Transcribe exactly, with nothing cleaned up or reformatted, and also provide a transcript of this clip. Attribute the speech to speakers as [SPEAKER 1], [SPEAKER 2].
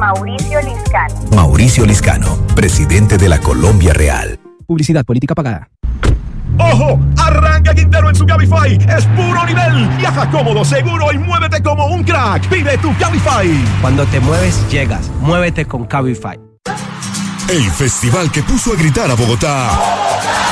[SPEAKER 1] Mauricio Liscano.
[SPEAKER 2] Mauricio Liscano, presidente de la Colombia Real.
[SPEAKER 3] Publicidad política pagada.
[SPEAKER 4] ¡Ojo! Arranca Quintero en su Cabify. Es puro nivel. Viaja cómodo, seguro y muévete como un crack. Pide tu Cabify.
[SPEAKER 5] Cuando te mueves, llegas. Muévete con Cabify.
[SPEAKER 6] El festival que puso a gritar a Bogotá.